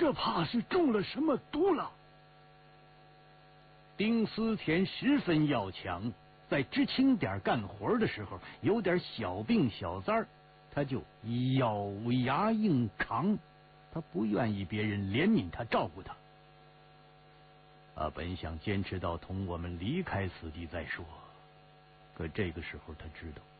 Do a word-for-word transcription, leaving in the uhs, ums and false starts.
这怕是中了什么毒了。丁思甜十分要强，在知青点干活的时候，有点小病小灾儿，他就咬牙硬扛，他不愿意别人怜悯他照顾他。他本想坚持到同我们离开此地再说，可这个时候他知道